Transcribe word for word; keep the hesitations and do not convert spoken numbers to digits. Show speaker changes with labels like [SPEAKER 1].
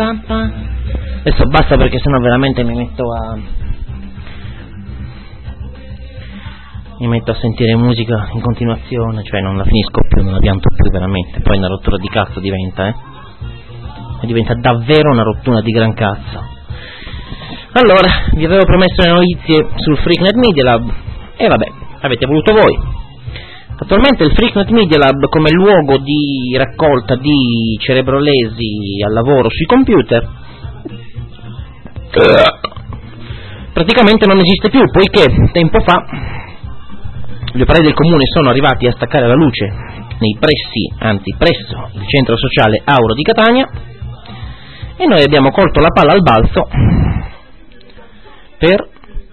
[SPEAKER 1] Adesso basta, perché sennò veramente mi metto a mi metto a sentire musica in continuazione, cioè non la finisco più, non la pianto più veramente, poi una rottura di cazzo diventa, eh? E diventa davvero una rottura di gran cazzo. Allora, vi avevo promesso le notizie sul Freaknet Media Lab e vabbè, avete voluto voi. Attualmente il Freaknet Media Lab, come luogo di raccolta di cerebrolesi al lavoro sui computer, praticamente non esiste più, poiché tempo fa gli operai del comune sono arrivati a staccare la luce nei pressi, anzi presso il centro sociale Auro di Catania, e noi abbiamo colto la palla al balzo per